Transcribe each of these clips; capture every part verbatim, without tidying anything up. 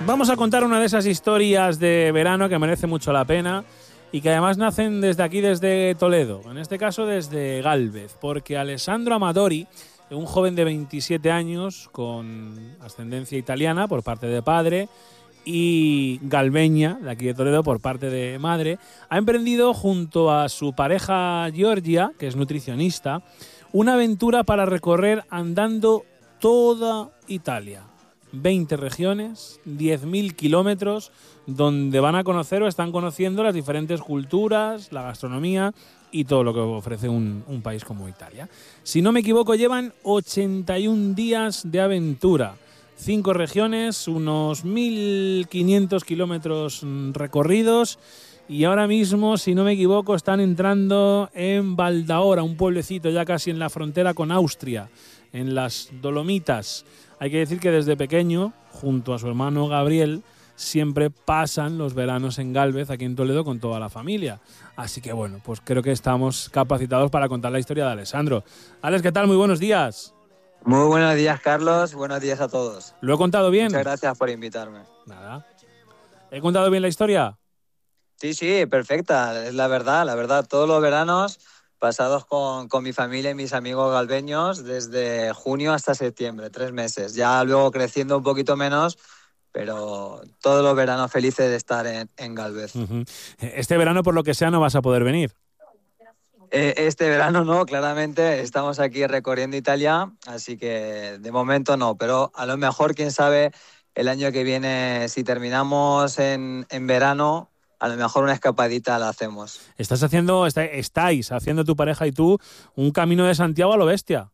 Vamos a contar una de esas historias de verano que merece mucho la pena y que además nacen desde aquí, desde Toledo, en este caso desde Gálvez, porque Alessandro Amadori, un joven de veintisiete años con ascendencia italiana por parte de padre y galveña, de aquí de Toledo, por parte de madre, ha emprendido junto a su pareja Giorgia, que es nutricionista, una aventura para recorrer andando toda Italia. veinte regiones, diez mil kilómetros, donde van a conocer o están conociendo las diferentes culturas, la gastronomía y todo lo que ofrece un, un país como Italia. Si no me equivoco, llevan ochenta y un días de aventura. Cinco regiones, unos mil quinientos kilómetros recorridos y ahora mismo, si no me equivoco, están entrando en Valdaora, un pueblecito ya casi en la frontera con Austria, en las Dolomitas. Hay que decir que desde pequeño, junto a su hermano Gabriel, siempre pasan los veranos en Gálvez, aquí en Toledo, con toda la familia. Así que bueno, pues creo que estamos capacitados para contar la historia de Alessandro. Alex, ¿qué tal? Muy buenos días. Muy buenos días, Carlos. Buenos días a todos. ¿Lo he contado bien? Muchas gracias por invitarme. Nada. ¿He contado bien la historia? Sí, sí, perfecta. Es la verdad, la verdad. Todos los veranos pasados con, con mi familia y mis amigos galveños desde junio hasta septiembre, tres meses. Ya luego creciendo un poquito menos, pero todos los veranos felices de estar en, en Gálvez. Uh-huh. Este verano, por lo que sea, no vas a poder venir. Eh, este verano no, claramente. Estamos aquí recorriendo Italia, así que de momento no. Pero a lo mejor, quién sabe, el año que viene, si terminamos en, en verano, a lo mejor una escapadita la hacemos. Estás haciendo, está, estáis haciendo tu pareja y tú un camino de Santiago a lo bestia.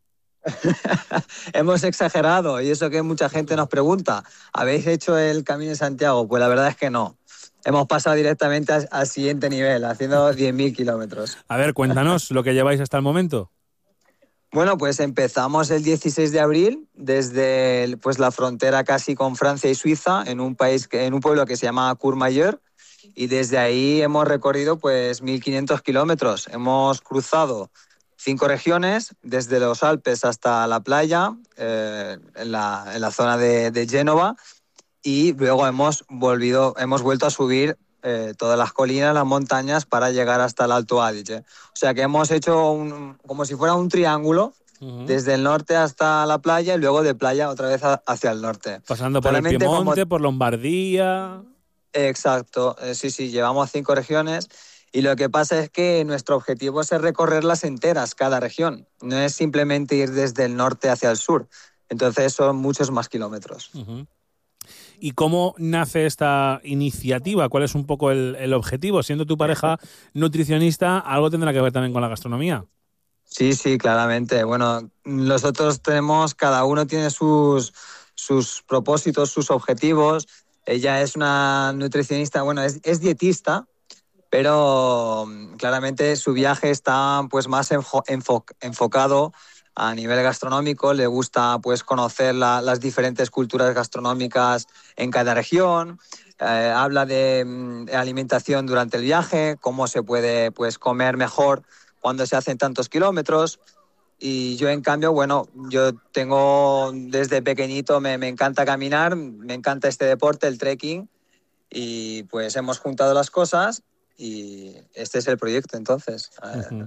Hemos exagerado y eso que mucha gente nos pregunta. ¿Habéis hecho el camino de Santiago? Pues la verdad es que no. Hemos pasado directamente al, al siguiente nivel, haciendo diez mil kilómetros. A ver, cuéntanos lo que lleváis hasta el momento. Bueno, pues empezamos el dieciséis de abril desde pues, la frontera casi con Francia y Suiza, en un país, en un pueblo que se llama Courmayeur. Y desde ahí hemos recorrido pues mil quinientos kilómetros. Hemos cruzado cinco regiones, desde los Alpes hasta la playa, eh, en, la, en la zona de, de Génova, y luego hemos, volvido, hemos vuelto a subir eh, todas las colinas, las montañas, para llegar hasta el Alto Adige. O sea que hemos hecho un, como si fuera un triángulo, uh-huh, desde el norte hasta la playa y luego de playa otra vez a, hacia el norte. Pasando por Claramente, el Piemonte, como... por Lombardía... Exacto, eh, sí, sí, llevamos cinco regiones y lo que pasa es que nuestro objetivo es recorrerlas enteras, cada región. No es simplemente ir desde el norte hacia el sur. Entonces son muchos más kilómetros. Uh-huh. ¿Y cómo nace esta iniciativa? ¿Cuál es un poco el, el objetivo? Siendo tu pareja nutricionista, algo tendrá que ver también con la gastronomía. Sí, sí, claramente. Bueno, nosotros tenemos, cada uno tiene sus, sus propósitos, sus objetivos. Ella es una nutricionista, bueno, es, es dietista, pero claramente su viaje está pues más enfo, enfo, enfocado a nivel gastronómico. Le gusta pues conocer la, las diferentes culturas gastronómicas en cada región. Eh, habla de, de alimentación durante el viaje, cómo se puede pues comer mejor cuando se hacen tantos kilómetros. Y yo, en cambio, bueno, yo tengo desde pequeñito, me, me encanta caminar, me encanta este deporte, el trekking, y pues hemos juntado las cosas y este es el proyecto, entonces. Uh-huh.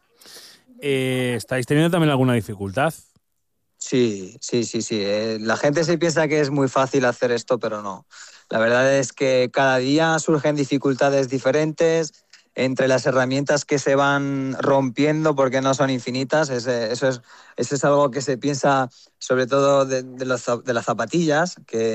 eh, ¿Estáis teniendo también alguna dificultad? Sí, sí, sí, sí. Eh, la gente se piensa que es muy fácil hacer esto, pero no. La verdad es que cada día surgen dificultades diferentes, entre las herramientas que se van rompiendo porque no son infinitas. Ese, eso, es, eso es algo que se piensa sobre todo de, de, los, de las zapatillas, que